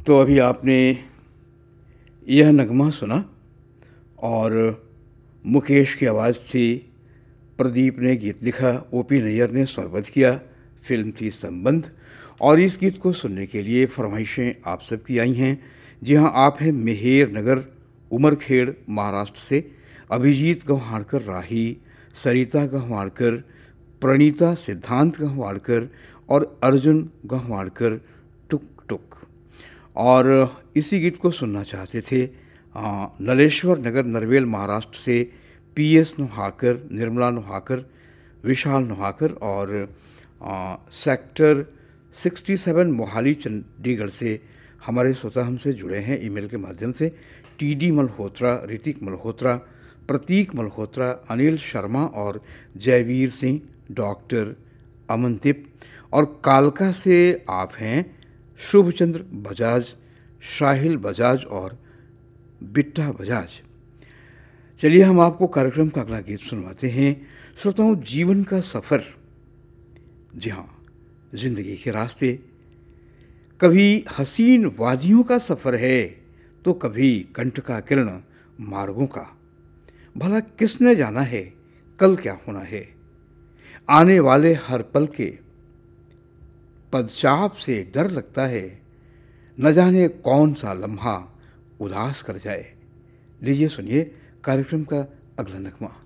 तो अभी आपने यह नगमा सुना और मुकेश की आवाज़ थी, प्रदीप ने गीत लिखा, ओपी नैयर ने स्वरबद्ध किया, फिल्म थी संबंध। और इस गीत को सुनने के लिए फरमाइशें आप सबकी आई हैं। जी हाँ, आप हैं मेहेर नगर उमरखेड़ महाराष्ट्र से अभिजीत गव्हाणकर राही, सरिता गव्हाणकर, प्रणीता सिद्धांत गव्हाणकर और अर्जुन गव्हाणकर टुक टुक। और इसी गीत को सुनना चाहते थे नलेश्वर नगर नरवेल महाराष्ट्र से पीएस नुहाकर, निर्मला नुहाकर, विशाल नुहाकर और सेक्टर 67 मोहाली चंडीगढ़ से हमारे श्रोता हमसे जुड़े हैं ईमेल के माध्यम से। टीडी मल्होत्रा, ऋतिक मल्होत्रा, प्रतीक मल्होत्रा, अनिल शर्मा और जयवीर सिंह, डॉक्टर अमनदीप। और कालका से आप हैं शुभचंद्र बजाज, शाहिल बजाज और बिट्टा बजाज। चलिए हम आपको कार्यक्रम का अगला गीत सुनवाते हैं। श्रोताओं, जीवन का सफ़र, जी हाँ, जिंदगी के रास्ते, कभी हसीन वादियों का सफ़र है तो कभी कंठ का किरण मार्गों का। भला किसने जाना है कल क्या होना है, आने वाले हर पल के पदचाप से डर लगता है, न जाने कौन सा लम्हा उदास कर जाए। लीजिए सुनिए कार्यक्रम का अगला नगमा।